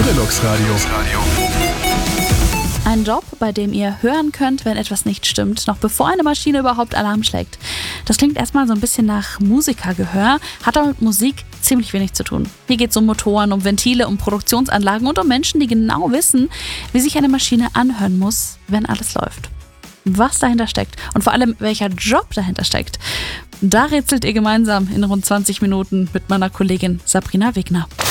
Brillux Radio. Ein Job, bei dem ihr hören könnt, wenn etwas nicht stimmt, noch bevor eine Maschine überhaupt Alarm schlägt. Das klingt erstmal so ein bisschen nach Musikergehör, hat aber mit Musik ziemlich wenig zu tun. Hier geht es um Motoren, um Ventile, um Produktionsanlagen und um Menschen, die genau wissen, wie sich eine Maschine anhören muss, wenn alles läuft. Was dahinter steckt und vor allem, welcher Job dahinter steckt, da rätselt ihr gemeinsam in rund 20 Minuten mit meiner Kollegin Sabrina Wegner.